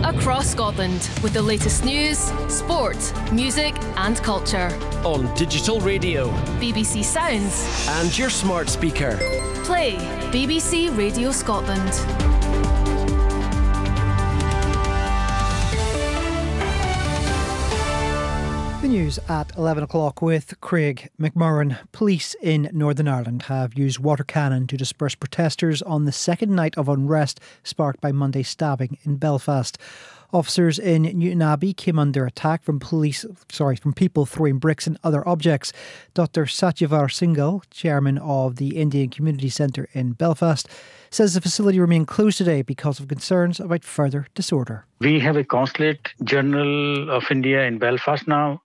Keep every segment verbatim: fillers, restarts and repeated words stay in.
across Scotland with the latest news, sport, music and culture. On digital radio, B B C Sounds and your smart speaker. Play B B C Radio Scotland. The news at eleven o'clock with Craig McMurran. Police in Northern Ireland have used water cannon to disperse protesters on the second night of unrest sparked by Monday's stabbing in Belfast. Officers in Newton Abbey came under attack from police, sorry, from people throwing bricks and other objects. Doctor Satyavar Singhal, chairman of the Indian Community Centre in Belfast, says the facility remained closed today because of concerns about further disorder. We have a Consulate General of India in Belfast now.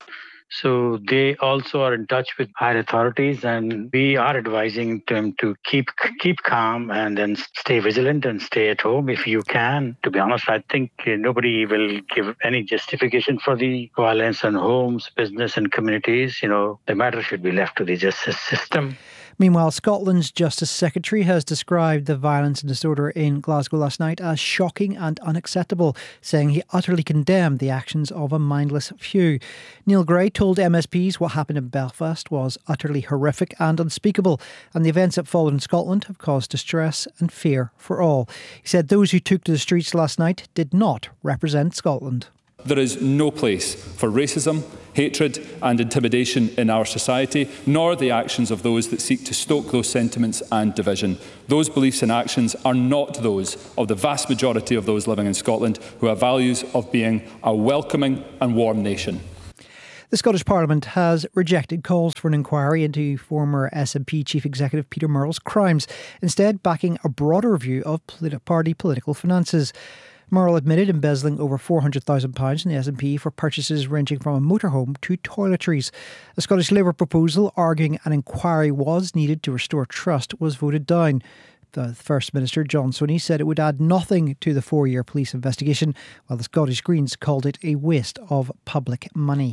So they also are in touch with higher authorities, and we are advising them to keep keep calm and then stay vigilant and stay at home if you can. To be honest, I think nobody will give any justification for the violence on homes, business and communities. You know, the matter should be left to the justice system. Meanwhile, Scotland's Justice Secretary has described the violence and disorder in Glasgow last night as shocking and unacceptable, saying he utterly condemned the actions of a mindless few. Neil Gray told M S Ps what happened in Belfast was utterly horrific and unspeakable, and the events that followed in Scotland have caused distress and fear for all. He said those who took to the streets last night did not represent Scotland. There is no place for racism, hatred and intimidation in our society, nor the actions of those that seek to stoke those sentiments and division. Those beliefs and actions are not those of the vast majority of those living in Scotland who have values of being a welcoming and warm nation. The Scottish Parliament has rejected calls for an inquiry into former S N P Chief Executive Peter Murrell's crimes, instead backing a broader review of politi- party political finances. Murrell admitted embezzling over four hundred thousand pounds in the S N P for purchases ranging from a motorhome to toiletries. A Scottish Labour proposal arguing an inquiry was needed to restore trust was voted down. The First Minister, John Swinney, said it would add nothing to the four-year police investigation, while the Scottish Greens called it a waste of public money.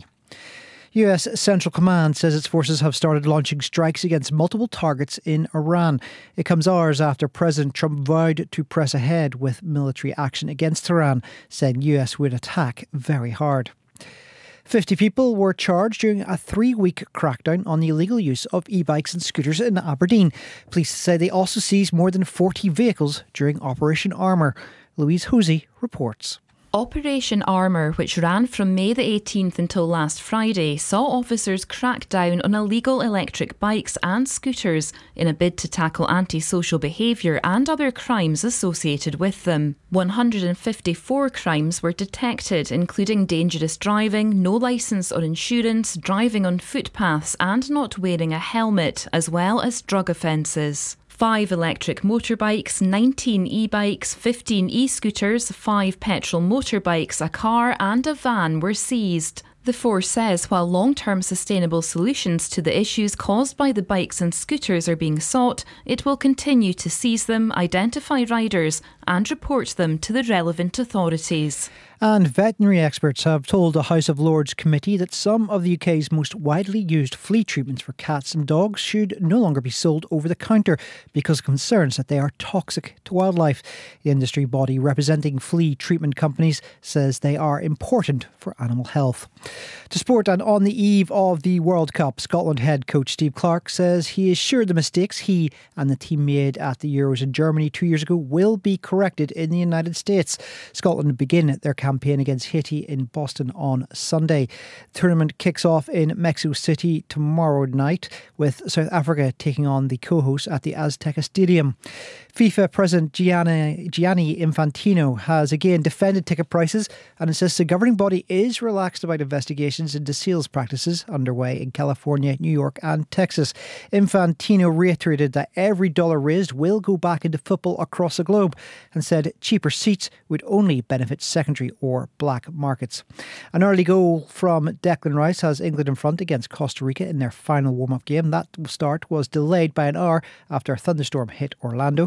U S Central Command says its forces have started launching strikes against multiple targets in Iran. It comes hours after President Trump vowed to press ahead with military action against Tehran, saying U S would attack very hard. fifty people were charged during a three-week crackdown on the illegal use of e-bikes and scooters in Aberdeen. Police say they also seized more than forty vehicles during Operation Armour. Louise Hosey reports. Operation Armour, which ran from May the eighteenth until last Friday, saw officers crack down on illegal electric bikes and scooters in a bid to tackle antisocial behaviour and other crimes associated with them. one hundred fifty-four crimes were detected, including dangerous driving, no licence or insurance, driving on footpaths and not wearing a helmet, as well as drug offences. Five electric motorbikes, nineteen e-bikes, fifteen e-scooters, five petrol motorbikes, a car and a van were seized. The force says while long-term sustainable solutions to the issues caused by the bikes and scooters are being sought, it will continue to seize them, identify riders and report them to the relevant authorities. And veterinary experts have told the House of Lords committee that some of the U K's most widely used flea treatments for cats and dogs should no longer be sold over the counter because of concerns that they are toxic to wildlife. The industry body representing flea treatment companies says they are important for animal health. To sport, and on the eve of the World Cup, Scotland head coach Steve Clarke says he is sure the mistakes he and the team made at the Euros in Germany two years ago will be corrected in the United States. Scotland begin their campaign against Haiti in Boston on Sunday. The tournament kicks off in Mexico City tomorrow night, with South Africa taking on the co-hosts at the Azteca Stadium. FIFA President Gianni, Gianni Infantino has again defended ticket prices and insists the governing body is relaxed about investigations into sales practices underway in California, New York and Texas. Infantino reiterated that every dollar raised will go back into football across the globe and said cheaper seats would only benefit secondary or black markets. An early goal from Declan Rice has England in front against Costa Rica in their final warm-up game. That start was delayed by an hour after a thunderstorm hit Orlando.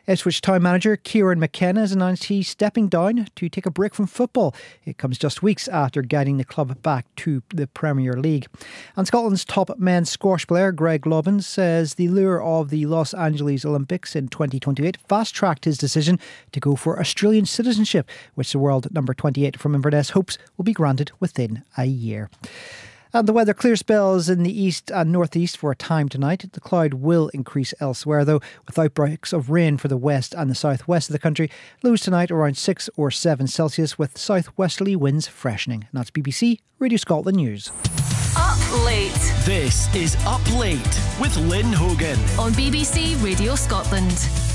Ipswich Town manager Kieran McKenna has announced he's stepping down to take a break from football. It comes just weeks after guiding the club back to the Premier League. And Scotland's top men's squash player Greg Lobbins says the lure of the Los Angeles Olympics in twenty twenty-eight fast-tracked his decision to go for Australian citizenship, which the world number twenty-eight from Inverness hopes will be granted within a year. And the weather, clear spells in the east and northeast for a time tonight. The cloud will increase elsewhere, though, with outbreaks of rain for the west and the southwest of the country. Lows tonight around six or seven Celsius, with southwesterly winds freshening. And that's B B C Radio Scotland News. Up late This is Up Late with Lynn Hogan on B B C Radio Scotland.